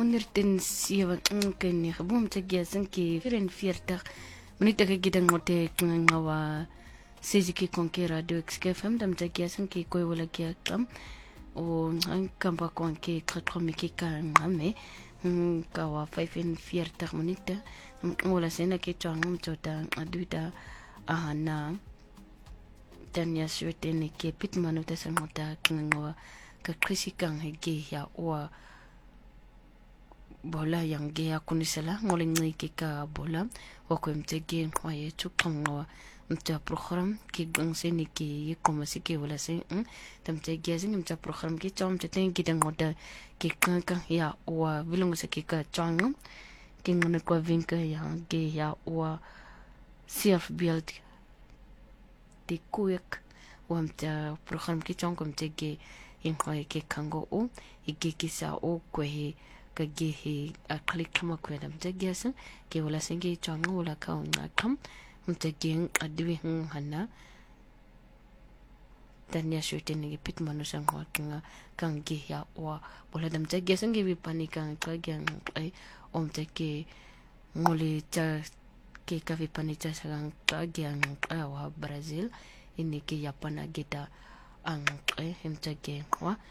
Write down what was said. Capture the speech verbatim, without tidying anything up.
honderd zeven ken gebom te gezen ki vierenveertig minute ke gidan ngote ngawa seziki konke radio xkfm dam te gezen ki koy wala ki kam o kamba konke khathomi ki kan ngame kawa vijfenveertig minute wala sena ke twangum tota aduda ana tanya swetene ke pitmanu te samota ngawa ka krisikang hege ya o bola yang gea kunisela ngoling ki ka bola o ko mtege khoye chukongwa mta program ki gangseni ki komasi ki wala se tamte gezing mta program ki chom te ki dangoda ki kanka ya o vilungu se ki ka chang ki ngone ko vinka ya ge ya o self build de kuek o mta program ki chong kom te ge in khoye ki kango o igi ki sa o ko he ka gehe a klik kama kwedam te gesen ke wala singe changu wala ka na kam mte gen adwi hana tanya shote ni pit manu sang wa kinga kang ge ya wa wala dam te gesen ge bi panika ka gen ai om te ke ngoli ta ke ka vi panika sang ka gen wa Brazil ini ke Japan agita ang ai mte gen wa